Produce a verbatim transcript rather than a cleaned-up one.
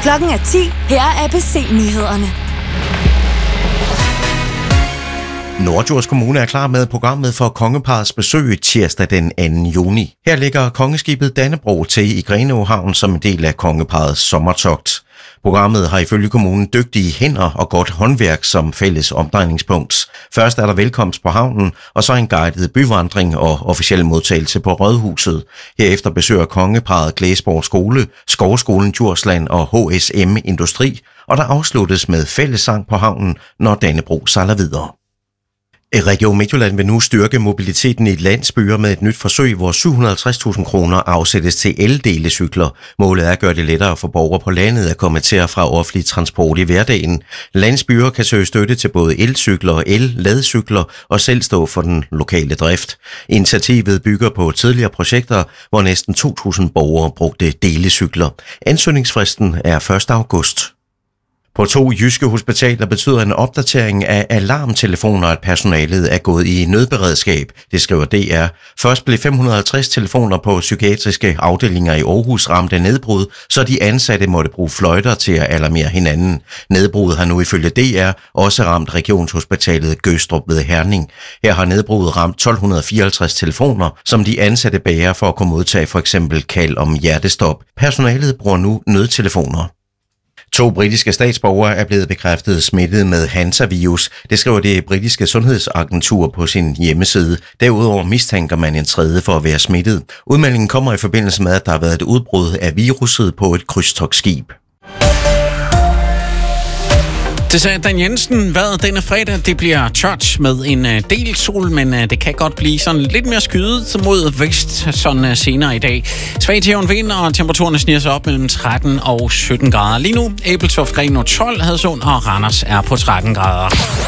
Klokken er ti. Her er A B C-nyhederne. Norddjurs Kommune er klar med programmet for kongeparrets besøg tirsdag den anden juni. Her ligger kongeskibet Dannebrog til i Grenaa Havn som en del af kongeparrets sommertogt. Programmet har ifølge kommunen dygtige hænder og godt håndværk som fælles omdrejningspunkt. Først er der velkomst på havnen, og så en guidet byvandring og officiel modtagelse på Rådhuset. Herefter besøger kongeparret Glæsborg Skole, Skovskolen Djursland og H S M Industri, og der afsluttes med fællessang på havnen, når Dannebrog sejler videre. Region Midtjylland vil nu styrke mobiliteten i landsbyer med et nyt forsøg, hvor syv hundrede og halvtreds tusind kroner afsættes til eldelecykler. Målet er at gøre det lettere for borgere på landet at komme til og fra offentlig transport i hverdagen. Landsbyer kan søge støtte til både elcykler og el-ladcykler og selv stå for den lokale drift. Initiativet bygger på tidligere projekter, hvor næsten to tusind borgere brugte delecykler. Ansøgningsfristen er første august. På to jyske hospitaler betyder en opdatering af alarmtelefoner, at personalet er gået i nødberedskab. Det skriver D R. Først blev fem hundrede og halvtreds telefoner på psykiatriske afdelinger i Aarhus ramt af nedbrud, så de ansatte måtte bruge fløjter til at alarmere hinanden. Nedbruddet har nu ifølge D R også ramt Regionshospitalet Gødstrup ved Herning. Her har nedbruddet ramt tolv fireoghalvtreds telefoner, som de ansatte bærer for at kunne modtage for eksempel kald om hjertestop. Personalet bruger nu nødtelefoner. To britiske statsborgere er blevet bekræftet smittet med Hansa-virus. Det skriver det britiske sundhedsagentur på sin hjemmeside. Derudover mistænker man en tredje for at være smittet. Udmeldingen kommer i forbindelse med, at der har været et udbrud af viruset på et krydstogtskib. Det sagde Dan Jensen. Vejret denne fredag, det bliver tørt med en del sol, men det kan godt blive sådan lidt mere skyet mod vest sådan senere i dag. Svag til jævn vind, og temperaturen sniger sig op mellem tretten og sytten grader. Lige nu, Ebeltoft, Grenaa tolv, Hadsund og Randers er på tretten grader.